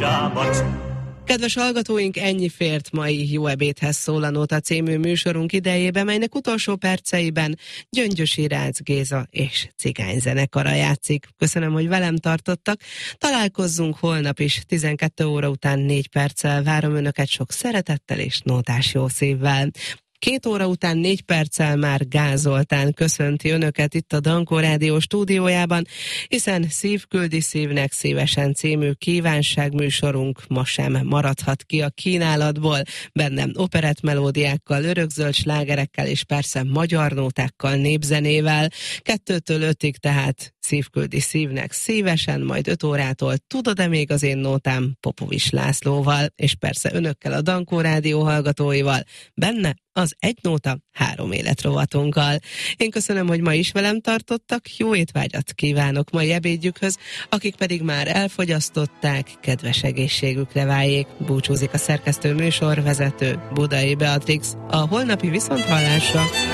pyjamas. Kedves hallgatóink, ennyi fért mai Jó ebédhez szól a Nóta című műsorunk idejébe, melynek utolsó perceiben Gyöngyösi Rácz Géza és cigányzenekara játszik. Köszönöm, hogy velem tartottak. Találkozzunk holnap is, 12 óra után 4 perccel. Várom Önöket sok szeretettel és nótás jó szívvel. 2 óra után 4 perccel már Gál Zoltán köszönti Önöket itt a Dankó Rádió stúdiójában, hiszen Szív küldi szívnek szívesen című kívánságműsorunk ma sem maradhat ki a kínálatból. Bennem operett melódiákkal, örökzöld slágerekkel és persze magyar nótákkal, népzenével. 2-től 5-ig tehát Szív küldi szívnek szívesen, majd 5 órától Tudod-e még az én nótám Popovics Lászlóval, és persze Önökkel a Dankó Rádió hallgatóival, benne az Egy nóta 3 élet rovatunkkal. Én köszönöm, hogy ma is velem tartottak, jó étvágyat kívánok mai ebédjükhöz, akik pedig már elfogyasztották, kedves egészségükre váljék. Búcsúzik a szerkesztő műsorvezető, Budai Beatrix. A holnapi viszonthallásra